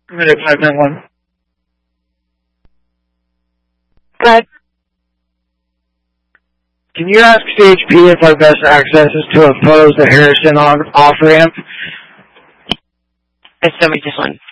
Minute 591. Good. Can you ask CHP if our best access is to oppose the Harrison off-ramp? It's somebody just one.